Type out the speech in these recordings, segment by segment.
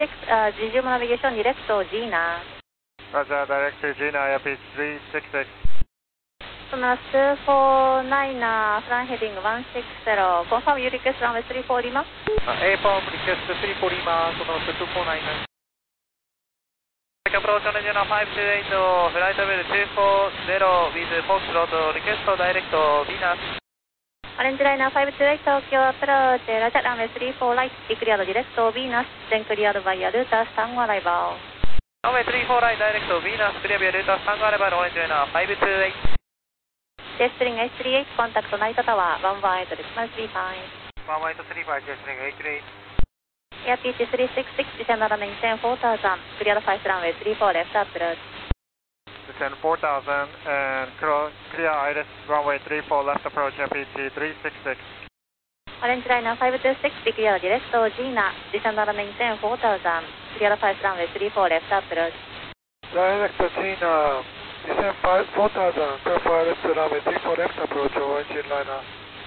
Resume navigation direct to Gina. Roger, direct to Gina, pitch 366. Sonar 249, front heading 160. Confirm you request runway 34 Lima. AFOM request 34 Lima, Sonar 249. Approach on engine 528, flight level 240 with Foxtrot, request direct to Venus. Orange Liner 528 Tokyo approach, Roger, runway 34 right, declared direct to Venus, then cleared via Ruta Tango arrival. Runway 34 right, direct to Venus, clear via Ruta Tango arrival, Orange Liner 528. Jetstream 838, contact Night Tower, 118, decimal 35. 11835, Jetstream 838. Air pitch 366, descend on maintain 4000, cleared 5 runway 34 left approach. Descend 4000 and clear Iris runway 34 left approach, FPT 366. Orange Liner 526, declare direct to Gina, descend on maintain 4000, clear 5 runway 34 left approach. Direct to Gina, descend 4000, clear Iris runway 34 left approach, Orange Liner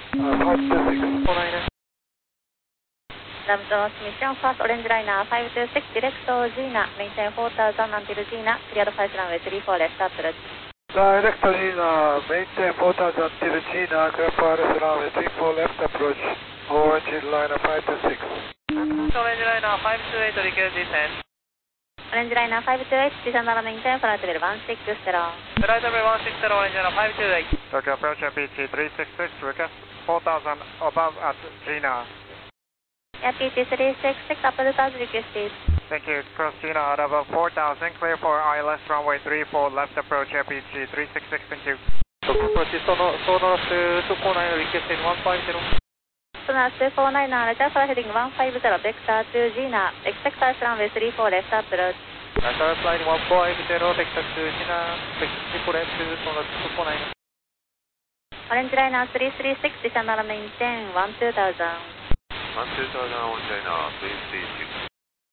526. Ram transmission first Orange Liner 526 direct to Gina, maintain 4000 until Gina, cleared 5 runway 34 left approach. Direct to Gina, maintain 4000 until Gina, clear Iris runway 34 left approach, Orange Liner 526. Orange Liner 528, request descend. Orange Liner 528, descend on maintain flight level 160. Flight level 160, Orange Liner 528. Tokyo approach, FPT 366, request 4000 above at Gina. Air pitch 366, approach as requested. Thank you. Cross Gina out of 4000, clear for ILS runway 34 left approach, FPG 366, thank you. Approach Sonar 249, requested 150. Sonar 249, Roger, flight heading 150, vector to Gina, expect us runway 34 left approach. Roger, flight 150, vector to Gina, expect 34 left, Sonar 249. Orange Liner 336, descend on maintain 12000. 12000 Orange Liner 336.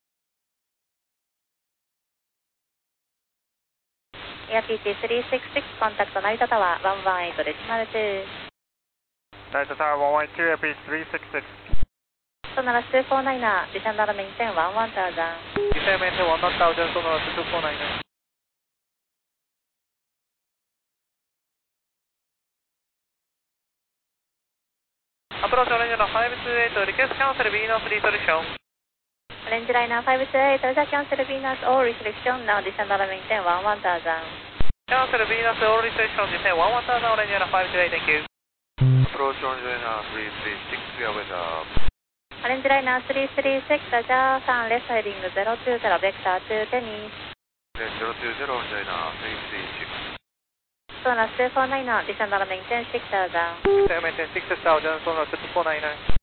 Air pitch 366, contact Night Tower, 118, decimal 2. Night Tower 112, pitch 366. Sonar 249, descend on maintain 11000. Descend maintain 11000, Sonar 249. Approach Orange Liner 528, request cancel Venus resolution. Orange Liner 528, Roger, cancel Venus all restriction, now descend on maintain 11000. Cancel Venus all restriction, descend 11000, Orange Liner 528, thank you. Approach Orange Liner 336, clear weather. Orange Liner 336, Roger, sun left heading 020, vector to Tennis. 020 Orange Liner 336. Sonar 249, descend on maintain 6000. Descend maintain 6000, Sonar 249.